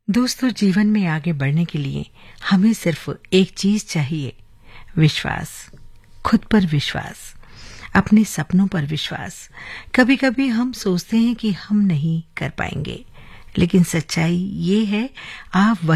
दोस्तों, जीवन में आगे बढ़ने के लिए हमें सिर्फ एक चीज चाहिए, विश्वास। खुद पर विश्वास, अपने सपनों पर विश्वास। कभी-कभी हम सोचते हैं कि हम नहीं कर पाएंगे, लेकिन सच्चाई ये है, आप